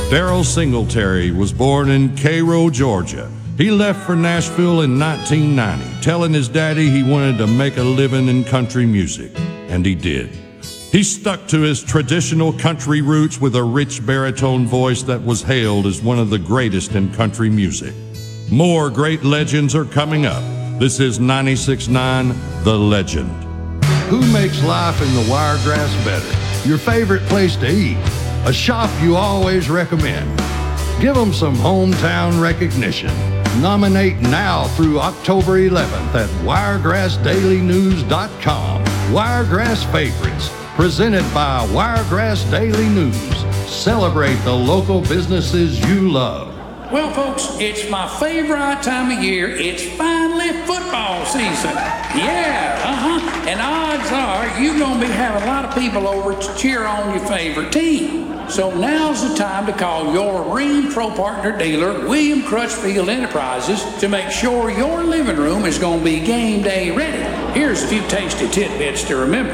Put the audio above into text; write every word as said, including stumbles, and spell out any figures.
Darrell Singletary was born in Cairo, Georgia. He left for Nashville in nineteen ninety, telling his daddy he wanted to make a living in country music, and he did. He stuck to his traditional country roots with a rich baritone voice that was hailed as one of the greatest in country music. More great legends are coming up. This is ninety-six point nine The Legend. Who makes life in the Wiregrass better? Your favorite place to eat? A shop you always recommend? Give them some hometown recognition. Nominate now through October eleventh at wiregrass daily news dot com. Wiregrass Favorites, presented by Wiregrass Daily News. Celebrate the local businesses you love. Well, folks, it's my favorite time of year. It's finally football season. Yeah, uh-huh. And odds are you're going to be having a lot of people over to cheer on your favorite team. So now's the time to call your Marine Pro Partner dealer, William Crutchfield Enterprises, to make sure your living room is going to be game day ready. Here's a few tasty tidbits to remember.